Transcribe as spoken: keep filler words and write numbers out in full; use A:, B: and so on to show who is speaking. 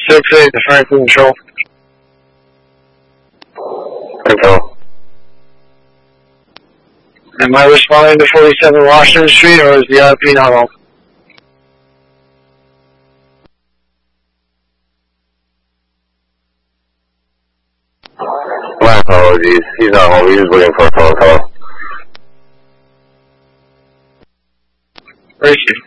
A: six eight to Franklin Control.
B: Control.
A: Am I responding to forty-seven Washington Street, or is the I P not on?
B: My apologies. He's not home. He's just waiting for a phone call.
A: Thank you.